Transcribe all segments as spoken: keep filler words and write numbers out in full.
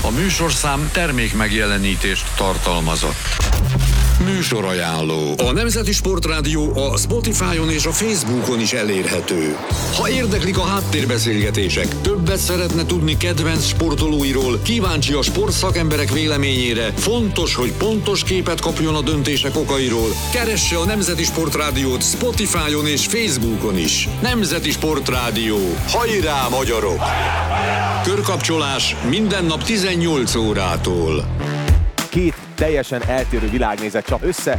A műsorszám termék megjelenítést tartalmazott. Műsorajánló. A Nemzeti Sportrádió a Spotify-on és a Facebookon is elérhető. Ha érdeklik a háttérbeszélgetések, többet szeretne tudni kedvenc sportolóiról, kíváncsi a sportszakemberek véleményére, fontos, hogy pontos képet kapjon a döntések okairól, keresse a Nemzeti Sportrádiót Spotify-on és Facebookon is. Nemzeti Sportrádió. Hajrá, magyarok! Körkapcsolás minden nap tizennyolc órától. Két teljesen eltérő világnézet csap össze.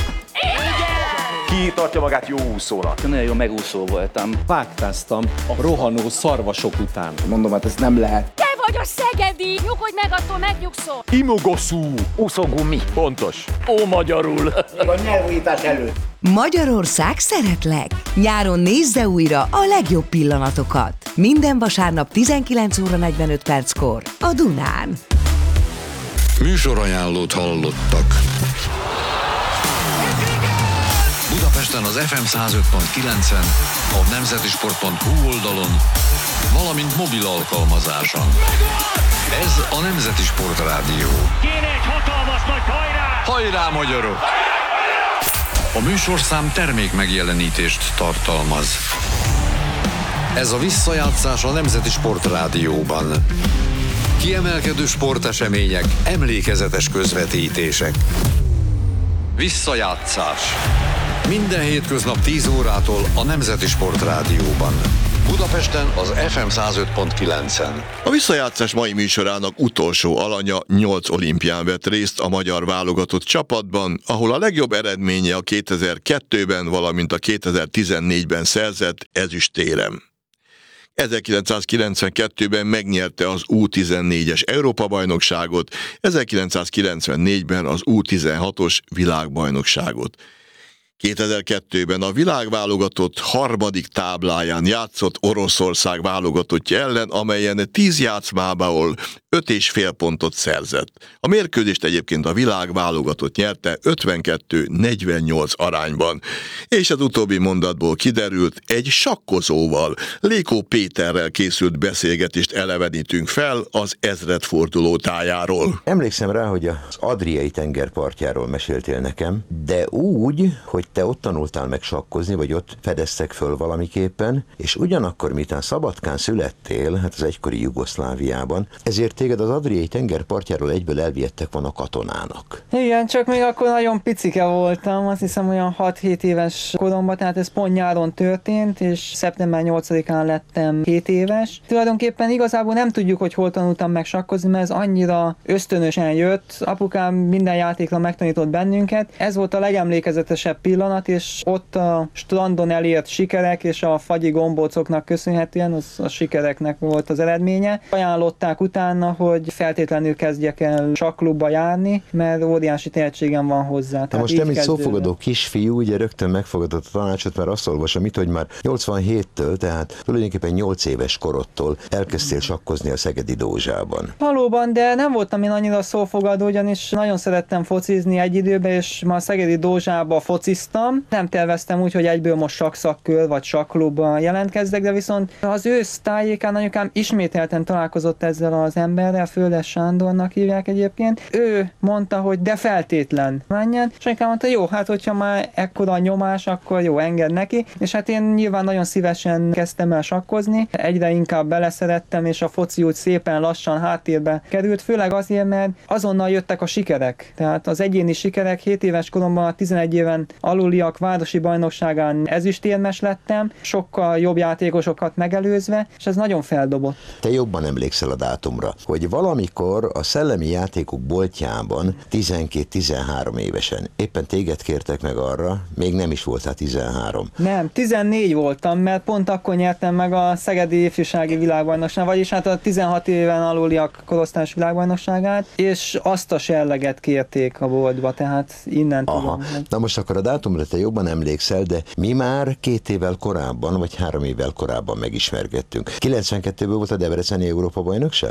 Ki tartja magát jó úszónak? Nagyon jó megúszó voltam. Vágtáztam a rohanó szarvasok után. Mondom, hát ez nem lehet. Te vagy a szegedi! Nyugodj meg, attól megnyugszol! Imogoszú. Úszógumi. Pontos. Ó, magyarul. Még a nyelvújítás előtt. Magyarország szeretlek! Nyáron nézze újra a legjobb pillanatokat. Minden vasárnap tizenkilenc óra negyvenöt perckor a Dunán. Műsorajánlót hallottak. Budapesten az ef em száz öt pont kilencen, a nemzetisport pont hu oldalon, valamint mobil alkalmazáson. Ez a Nemzeti Sportrádió. Kéne egy hatalmas nagy hajrá! Hajrá, magyarok! A műsorszám termék megjelenítést tartalmaz. Ez a visszajátszás a Nemzeti Sportrádióban. Kiemelkedő sportesemények, emlékezetes közvetítések. Visszajátszás. Minden hétköznap tíz órától a Nemzeti Sportrádióban. Budapesten az ef em száz öt pont kilencen. A visszajátszás mai műsorának utolsó alanya nyolc olimpián vett részt a magyar válogatott csapatban, ahol a legjobb eredménye a kétezer-kettőben, valamint a kétezer-tizennégyben szerzett ezüstérem. ezerkilencszázkilencvenkettőben megnyerte az U tizennégyes Európa-bajnokságot, ezerkilencszázkilencvennégyben az U tizenhatos világbajnokságot. kétezer-kettőben a világválogatott harmadik tábláján játszott Oroszország válogatottja ellen, amelyen tíz játszmából öt és fél pontot szerzett. A mérkőzést egyébként a világválogatott nyerte ötvenkettő negyvennyolc arányban. És az utóbbi mondatból kiderült, egy sakkozóval, Lékó Péterrel készült beszélgetést elevenítünk fel az ezredforduló tájáról. Emlékszem rá, hogy az Adriai tengerpartjáról meséltél nekem, de úgy, hogy te ott tanultál meg sakkozni, vagy ott fedeztek föl valamiképpen, és ugyanakkor, miután Szabadkán születtél, hát az egykori Jugoszláviában, ezért téged az Adriai tengerpartjáról egyből elvihettek volna katonának. Igen, csak még akkor nagyon picike voltam, azt hiszem olyan hat-hét éves koromban, tehát ez pont nyáron történt, és szeptember nyolcadikán lettem hét éves. Tulajdonképpen igazából nem tudjuk, hogy hol tanultam meg sakkozni, mert ez annyira ösztönösen jött. Apukám minden játékra megtanított bennünket. Ez volt a legemlékezetesebb pillanat, és ott a strandon elért sikerek és a fagyi gombócoknak köszönhetően az a sikereknek volt az eredménye. Ajánlották utána, hogy feltétlenül kezdjek el sakklubba járni, mert óriási tehetségem van hozzá. Na most nem egy szófogadó kisfiú, ugye rögtön megfogadott a tanácsot, mert azt olvasom itt, hogy már nyolcvanhéttől, tehát tulajdonképpen nyolc éves korodtól elkezdtél sakkozni a Szegedi Dózsában. Valóban, de nem voltam én annyira szófogadó, ugyanis nagyon szerettem focizni egy időben, és ma a Szegedi Dózsába fociztam. Nem terveztem úgy, hogy egyből most sakszakkör vagy sakklubban jelentkezzek, de viszont az ősz tájékán anyukám ismételten találkozott ezzel az emberrel, Földes Sándornak hívják egyébként. Ő mondta, hogy de feltétlen menjen, és anyukám mondta, jó, hát hogyha már ekkora a nyomás, akkor jó, enged neki, és hát én nyilván nagyon szívesen kezdtem el sakkozni, egyre inkább beleszerettem, és a foci úgy szépen lassan háttérbe került, főleg azért, mert azonnal jöttek a sikerek. Tehát az egyéni sikerek, hét éves koromban a tizenegy éven aluliak városi bajnokságán ezüstérmes lettem, sokkal jobb játékosokat megelőzve, és ez nagyon feldobott. Te jobban emlékszel a dátumra, hogy valamikor a Szellemi Játékok boltjában tizenkét-tizenhárom évesen éppen téged kértek meg arra, még nem is voltál tizenhárom. Nem, tizennégy voltam, mert pont akkor nyertem meg a Szegedi Ifjúsági Világbajnokságot, vagyis hát a tizenhat éven aluliak korosztályos világbajnokságát, és azt a serleget kérték a boltba, tehát innen tudom. Na most akkor a dátumra te jobban emlékszel, de mi már két évvel korábban, vagy három évvel korábban megismerkedtünk. kilencvenkettőből volt a Debreceni Európa-bajnokság?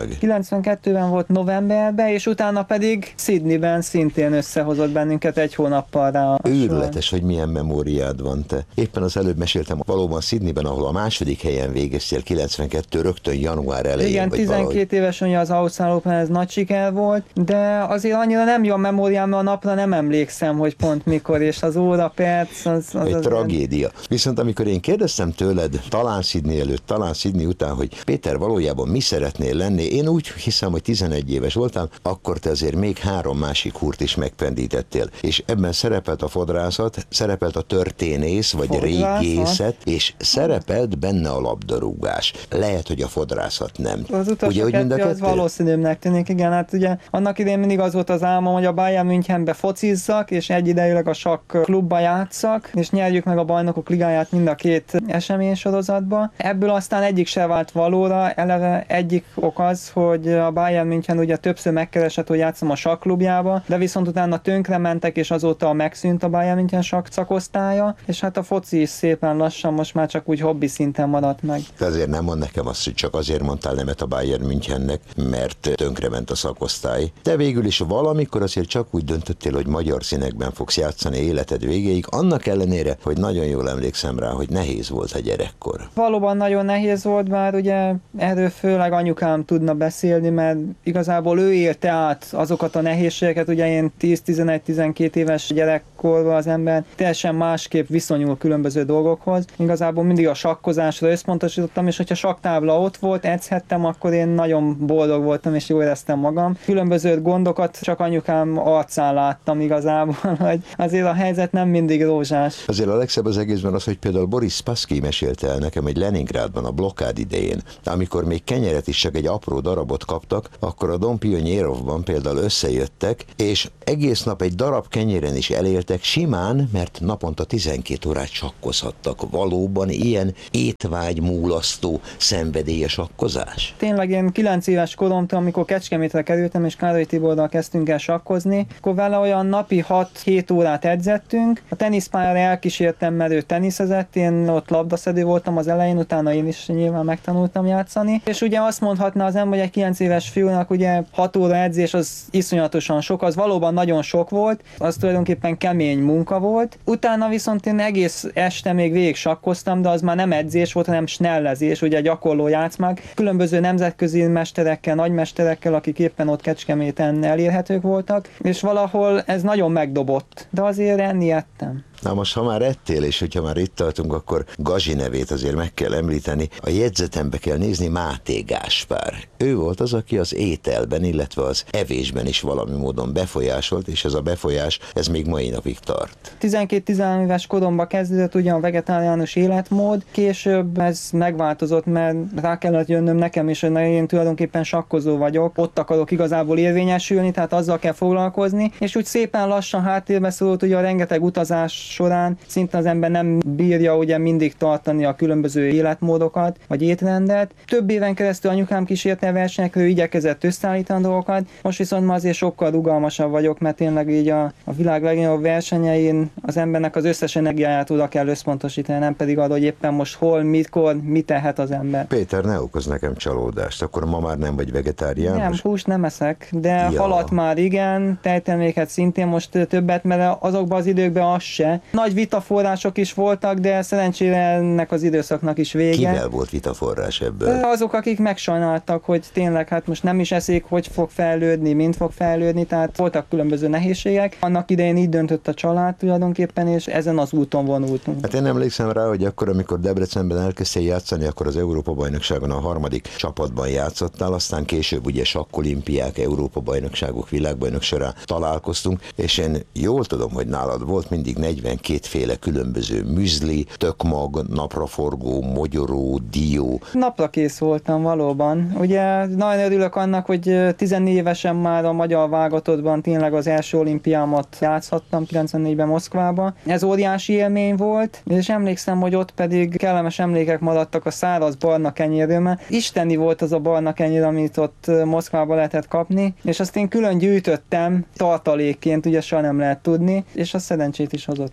kilencvenkettőben volt novemberben, és utána pedig Sydneyben szintén összehozott bennünket egy hónappal rá. A Őrületes, hogy milyen memóriád van te. Éppen az előbb meséltem valóban Sydneyben, ahol a második helyen végeztél kilencvenkettő rögtön január elején. Igen, vagy tizenkét valahogy. évesen ugye az Ausztrál Open, ez nagy siker volt, de azért annyira nem jó a memóriám, mert a napra nem emlékszem, hogy pont mikor, és az óra, perc, az... az Egy az tragédia. Viszont amikor én kérdeztem tőled, talán Sydney előtt, talán Sydney után, hogy Péter, valójában mi szeretnél lenni, én úgy hiszem, hogy tizenegy éves voltál, akkor te azért még három másik húrt is megpendítettél. És ebben szerepelt a fodrászat, szerepelt a történész, vagy Fodrászat. régészet, és szerepelt benne a labdarúgás. Lehet, hogy a fodrászat nem. Az utolsó ugye, kettő az valószínűbbnek tűnik, igen, hát ugye annak idején mindig az volt az álmom, hogy a Bayern Münchenbe focizzak, és egyidejűleg a sakk klubba játszak, és nyerjük meg a Bajnokok Ligáját mind a két eseménysorozatba. Ebből aztán egyik se vált valóra, eleve egyik ok az, hogy a Bayern München ugye többször megkeresett, hogy játszom a sakklubjába, de viszont utána tönkre mentek, és azóta megszűnt a Bayern München sakk szakosztálya, és hát a foci is szépen lassan most már csak úgy hobbi szinten maradt meg. Te azért nem mond nekem azt, hogy csak azért mondtál nemet a Bayern Münchennek, mert tönkrement a szakosztály. De végül is valamikor azért csak úgy döntöttél, hogy magyar színekben fogsz játszani életed végéig, annak ellenére, hogy nagyon jól emlékszem rá, hogy nehéz volt a gyerekkor. Valóban nagyon nehéz volt, bár ugye erről főleg anyukám tudna beszélni, mert igazából ő élte át azokat a nehézségeket, ugye én tíz-tizenegy-tizenkét éves gyerekkorban az ember teljesen másképp viszonyul különböző dolgokhoz. Igazából mindig a sakkozásra összpontosítottam, és hogyha sakktábla ott volt, edzhettem, akkor én nagyon boldog voltam, és jól éreztem magam. Különböző gondokat csak anyukám arcán láttam igazából, hogy azért a helyzet nem mindig rózsás. Azért a legszebb az egészben az, hogy például Boris Spassky mesélte el nekem, hogy Leningrádban a blokkád idején, amikor még kenyeret is csak egy apró darabot kaptak, akkor a Dom Pionyerovban például összejöttek, és egész nap egy darab kenyéren is eléltek simán, mert naponta tizenkét órát sakkozhattak. Valóban ilyen étvágymúlasztó, szenvedélyes sakkozás? Tényleg én kilenc éves koromtól, amikor Kecskemétre kerültem, és Károly Tiborral kezdtünk el sakkozni, akkor vele olyan napi hat-hét órát edzettünk. A teniszpályára elkísértem, mert ő teniszezett, én ott labdaszedő voltam az elején, utána én is nyilván megtanultam játszani. És ugye azt mondhatná az ember, hogy egy kilenc éves fiúnak ugye hat óra edzés az iszonyatosan sok, az valóban nagyon sok volt, az tulajdonképpen kemény munka volt. Utána viszont én egész este még végig sakkoztam, de az már nem edzés volt, hanem snellezés, ugye gyakorló játszmák. Különböző nemzetközi mesterekkel, nagymesterekkel, akik éppen ott Kecskeméten elérhetők voltak, és valahol ez nagyon megdobott, de azért enni ettem. Na most, ha már ettél, és hogyha már itt tartunk, akkor Gazi nevét azért meg kell említeni. A jegyzetembe kell nézni Máté Gáspár. Ő volt az, aki az ételben, illetve az evésben is valami módon befolyásolt, és ez a befolyás, ez még mai napig tart. tizenkét-tizenhárom éves koromban kezdődött ugyan a vegetáriánus életmód, később ez megváltozott, mert rá kellett jönnöm nekem is, hogy én tulajdonképpen sakkozó vagyok, ott akarok igazából érvényesülni, tehát azzal kell foglalkozni, és úgy szépen lassan háttérbe szorult ugye a rengeteg utazás során, szinte az ember nem bírja ugye mindig tartani a különböző életmódokat, vagy étrendet. Több éven keresztül anyukám kísérte versenyekről, igyekezett összeállítani dolgokat, most viszont ma azért sokkal rugalmasabb vagyok, mert tényleg így a, a világ legnagyobb versenyein az embernek az összes energiáját oda kell összpontosítani, nem pedig arra, hogy éppen most hol, mikor, mit tehet az ember. Péter, ne okoz nekem csalódást, akkor ma már nem vagy vegetáriánus? Nem, húst nem eszek, de ja. halat már igen, tejterméket szintén most többet, mert azokban az időkben az se. Nagy vitaforrások is voltak, de szerencsére ennek az időszaknak is vége. Kivel volt vitaforrás ebből? Azok, akik megsajnáltak, hogy tényleg hát most nem is eszik, hogy fog fejlődni, mint fog fejlődni, tehát voltak különböző nehézségek. Annak idején így döntött a család tulajdonképpen, és ezen az úton vonultunk. Hát én emlékszem rá, hogy akkor, amikor Debrecenben elkezdtél játszani, akkor az Európa-bajnokságon a harmadik csapatban játszottál, aztán később ugye sakkolimpiák, Európa-bajnokságok, világbajnok során találkoztunk, és én jól tudom, hogy nálad volt mindig negyvenkétféle különböző müzli, tökmag, napraforgó, mogyoró, dió. Napra kész voltam valóban. Ugye nagyon örülök annak, hogy tizennégy évesen már a magyar válogatottban tényleg az első olimpiámat játszhattam kilencvennégyben Moszkvában. Ez óriási élmény volt, és emlékszem, hogy ott pedig kellemes emlékek maradtak a száraz barna kenyérről, mert isteni volt az a barna kenyér, amit ott Moszkvában lehetett kapni, és azt én külön gyűjtöttem tartalékként, ugye soha nem lehet tudni, és a szerencsét is hozott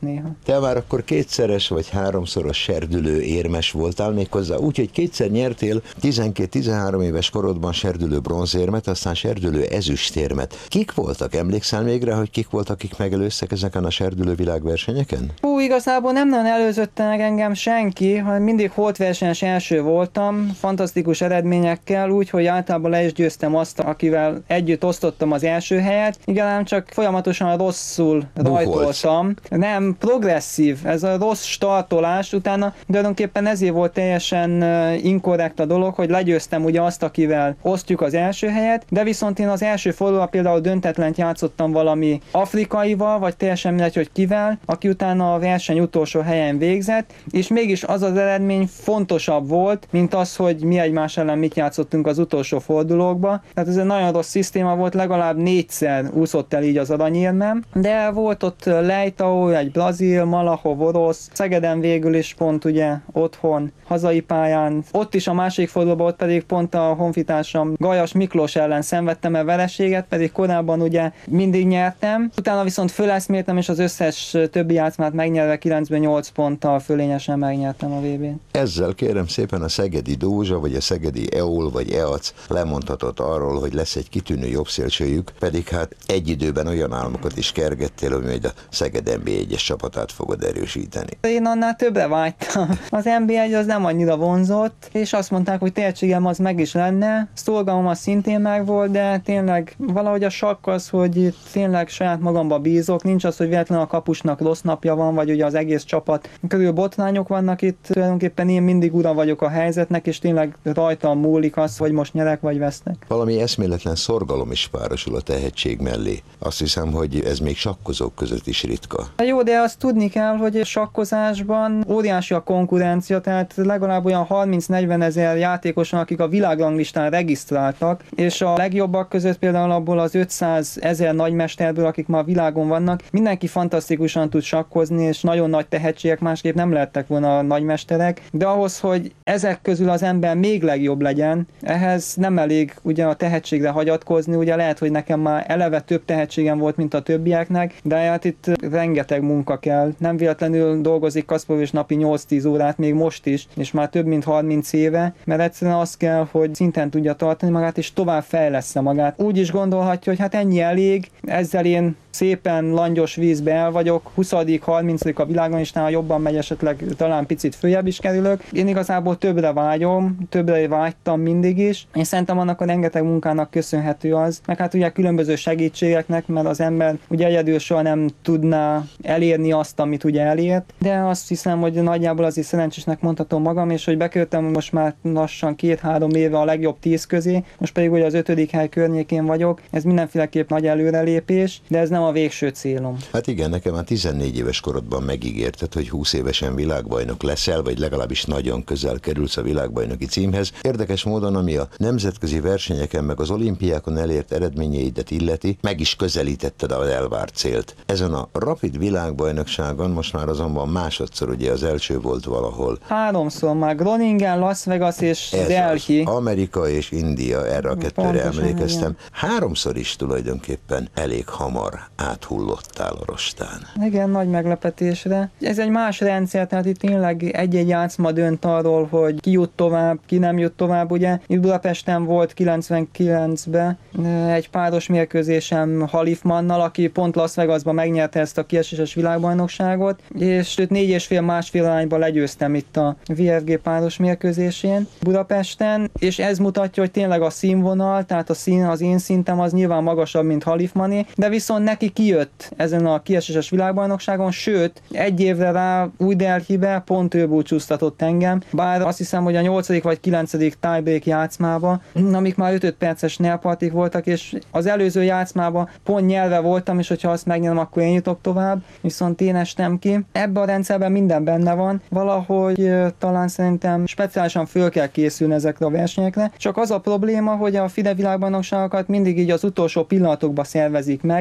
néha. Te már akkor kétszeres vagy háromszoros serdülő érmes voltál méghozzá, úgyhogy kétszer nyertél tizenkét-tizenhárom éves korodban serdülő bronzérmet, aztán serdülő ezüstérmet. Kik voltak? Emlékszel még rá, hogy kik voltak, akik megelőztek ezeken a serdülő világversenyeken? Hú, igazából nem nagyon előzött meg engem senki, hanem mindig holtversenyes első voltam, fantasztikus eredményekkel, úgyhogy általában le is győztem azt, akivel együtt osztottam az első helyet, igazán csak folyamatosan rosszul rajtoltam. Nem, progresszív, ez a rossz startolás, utána tulajdonképpen ezért volt teljesen inkorrekt a dolog, hogy legyőztem ugye azt, akivel osztjuk az első helyet, de viszont én az első fordulóban például döntetlent játszottam valami afrikaival, vagy teljesen mindegy, hogy kivel, aki utána a verseny utolsó helyen végzett, és mégis az az eredmény fontosabb volt, mint az, hogy mi egymás ellen mit játszottunk az utolsó fordulókba. Tehát ez egy nagyon rossz szisztéma volt, legalább négyszer úszott el így az aranyérmem, de volt ott Leitao, egy brazil, Malachov orosz, Szegeden végül is pont ugye otthon, hazai pályán, ott is a másik fordulóban, ott pedig pont a honfitársam Gajas Miklós ellen szenvedtem el vereséget, pedig korábban ugye mindig nyertem, utána viszont föleszméltem, és az összes többi játszmát megnyerve kilencben nyolc ponttal fölényesen megnyertem a vé bén. Ezzel kérem szépen a szegedi Dózsa, vagy a szegedi Eol, vagy Eac lemondhatott arról, hogy lesz egy kitűnő jobbszélsőjük, pedig hát egy időben olyan álmokat is kergettél, hogy majd a Szeged en bé egyes csapatát fogod erősíteni. Én annál többre vágytam. Az en bé egy az nem annyira vonzott, és azt mondták, hogy tehetségem az meg is lenne, szorgalmam az szintén meg volt, de tényleg valahogy a sakk az, hogy itt tényleg saját magamba bízok, nincs az, hogy véletlenül a kapusnak rossz napja van, vagy ugye az egész csapat körül botrányok vannak itt, tulajdonképpen én mindig ura vagyok a helyzetnek, és tényleg rajtam múlik az, hogy most nyerek vagy vesztek. Valami eszméletlen szorgalom is párosul a tehetség mellé. Azt hiszem, hogy ez még sakkozók között is ritka. Jó, de azt tudni kell, hogy sakkozásban óriási a konkurencia, tehát legalább olyan harminc-negyven ezer játékosan, akik a világranglistán regisztráltak, és a legjobbak között például abból az ötszáz ezer nagymesterből, akik ma a világon vannak, mindenki fantasztikusan tud sakkozni, és nagyon nagy tehetségek, másképp nem lettek volna a nagymesterek, de ahhoz, hogy ezek közül az ember még legjobb legyen, ehhez nem elég ugye a tehetségre hagyatkozni, ugye lehet, hogy nekem már eleve több tehetségem volt, mint a többieknek, de hát itt rengeteg munka kell. Nem véletlenül dolgozik Kasparovics napi nyolc-tíz órát, még most is, és már több mint harminc éve, mert egyszerűen az kell, hogy szinten tudja tartani magát, és tovább fejlessze magát. Úgy is gondolhatja, hogy hát ennyi elég, ezzel én szépen langyos vízbe el vagyok, huszadik, harmincadik a világon, és nála jobban megy, esetleg talán picit följebb is kerülök. Én igazából többre vágyom, többre vágytam mindig is, és szerintem annak a rengeteg munkának köszönhető az, meg hát ugye különböző segítségeknek, mert az ember ugye egyedül soha nem tudná elérni azt, amit ugye elért, de azt hiszem, hogy nagyjából azért szerencsésnek mondhatom magam, és hogy bekerültem most már lassan két-három éve a legjobb tíz közé, most pedig ugye az ötödik hely környékén vagyok, ez mindenféleképp nagy előrelépés, de ez nem a végső célom. Hát igen, nekem már tizennégy éves korodban megígérted, hogy húsz évesen világbajnok leszel, vagy legalábbis nagyon közel kerülsz a világbajnoki címhez. Érdekes módon, ami a nemzetközi versenyeken meg az olimpiákon elért eredményeidet illeti, meg is közelítetted az elvárt célt. Ezen a rapid világbajnokságon most már azonban másodszor, ugye az első volt valahol. Háromszor már Groningen, Las Vegas és Ez Delhi. Az, Amerika és India, erre a kettőre Pontosan, emlékeztem. igen. Háromszor is tulajdonképpen elég hamar áthullottál a rostán. Igen, nagy meglepetésre. Ez egy más rendszer, tehát itt tényleg egy-egy játszma dönt arról, hogy ki jut tovább, ki nem jut tovább, ugye. Itt Budapesten volt kilencvenkilencben egy páros mérkőzésem Halifmannal, aki pont Las Vegasban megnyerte ezt a kieséses világbajnokságot, és őt négy és fél másfél arányban legyőztem itt a vé ef gé páros mérkőzésén Budapesten, és ez mutatja, hogy tényleg a színvonal, tehát a szín, az én szintem az nyilván magasabb, mint Halifmané, de viszont neki kijött ezen a kieséses világbajnokságon, sőt, egy évre rá Új-Delhibe pont ő búcsúztatott engem, bár azt hiszem, hogy a nyolcadik vagy kilencedik tiebreak játszmába, amik már öt perces nailpartik voltak, és az előző játszmában pont nyelve voltam, és hogyha azt megnyerem, akkor én jutok tovább, viszont én estem ki. Ebben a rendszerben minden benne van, valahogy talán szerintem speciálisan föl kell készülni ezekre a versenyekre, csak az a probléma, hogy a FIDE világbajnokságokat mindig így az utolsó pillanatokban szervezik meg, adnak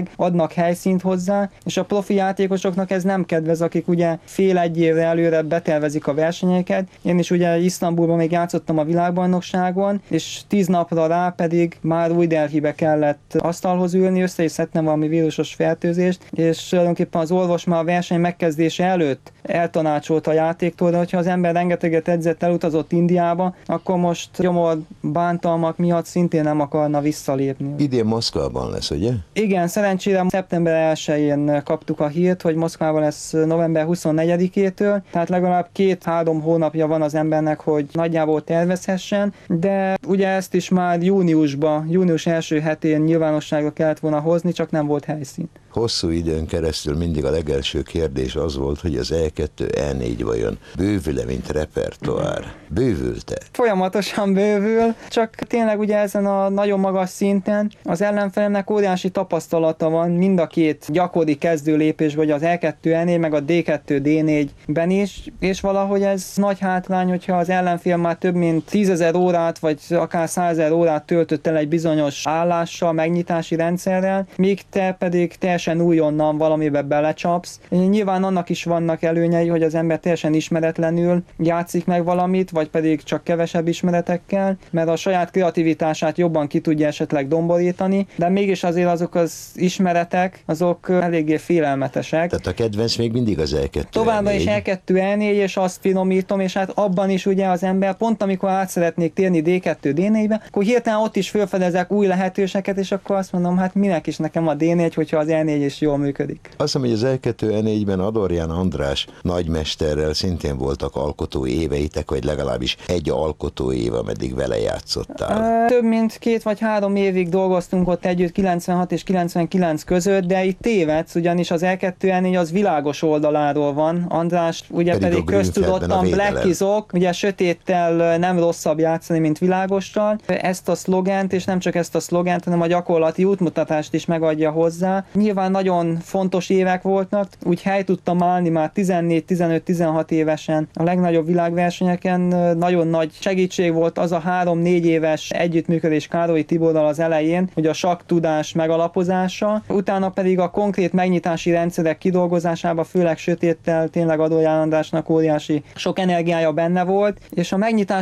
adnak helyszínt hozzá, és a profi játékosoknak ez nem kedvez, akik ugye fél-egy évre előre betervezik a versenyeket. Én is ugye Isztambulban még játszottam a világbajnokságon, és tíz napra rá pedig már új Delhibe kellett asztalhoz ülni, össze is szedtem valami vírusos fertőzést, és tulajdonképpen az orvos már a verseny megkezdése előtt eltanácsolta a játéktól, de hogyha az ember rengeteget edzett, elutazott Indiába, akkor most gyomor bántalmak miatt szintén nem akarna visszalépni. Idén Moszkvában lesz, ugye? Igen, szerencsére szeptember elsején kaptuk a hírt, hogy Moszkvában lesz november huszonnegyedikétől, tehát legalább két-három hónapja van az embernek, hogy nagyjából tervezhessen, de ugye ezt is már júniusban, június első hetén nyilvánosságra kellett volna hozni, csak nem volt helyszín. Hosszú időn keresztül mindig a legelső kérdés az volt, hogy az E kettő E négy vajon bővül-e, mint repertoár? Bővült-e? Folyamatosan bővül, csak tényleg ugye ezen a nagyon magas szinten az ellenfelemnek óriási tapasztalata van mind a két gyakori kezdő lépés, vagy az E kettő E négy, meg a D kettő D négyben is, és valahogy ez nagy hátrány, hogyha az ellenfél már több mint tízezer órát, vagy akár százezer órát töltött el egy bizonyos állással, megnyitási rendszerrel, míg te pedig teljesen újonnan valamibe belecsapsz. Nyilván annak is vannak előnyei, hogy az ember teljesen ismeretlenül játszik meg valamit, vagy pedig csak kevesebb ismeretekkel, mert a saját kreativitását jobban ki tudja esetleg domborítani, de mégis azért azok az ismeretek, azok eléggé félelmetesek. Tehát a kedvenc még mindig az E kettő. Továbbra is E kettő E négy, és azt finomítom, és hát abban is ugye az ember pont amikor át szeretnék térni D kettő D négybe, akkor hirtelen ott is felfedezek új lehetőségeket, és akkor azt mondom, hát minek is nekem a D négy, hogyha az E négy is jól működik. Azt hiszem, hogy az E kettő E négyben Adorján András nagymesterrel szintén voltak alkotó éveitek, vagy legalábbis egy alkotó év, ameddig vele játszottál. Több mint két vagy három évig dolgoztunk ott együtt, kilencvenhat és kilencvenkilenc között, de itt tévedsz, ugyanis az E kettő E négy az világos oldaláról van. András ugye pedig, pedig köztudottan Black is ok, ugye sötéttel nem rosszabb játszani, mint világossal. Ezt a szlogent, és nem csak ezt a szlogent, hanem a gyakorlati útmutatást is megadja hozzá. Nyilván nagyon fontos évek voltak, úgy hely tudtam állni már tizennégy, tizenöt, tizenhat évesen a legnagyobb világversenyeken. Nagyon nagy segítség volt az a három-négy éves együttműködés Károlyi Tiborral az elején, hogy a sakk tudás megalapozása, utána pedig a konkrét megnyitási rendszerek kidolgozásába, főleg sötéttel tényleg Adorján Andrásnak óriási sok energiája benne volt, és a megnyitás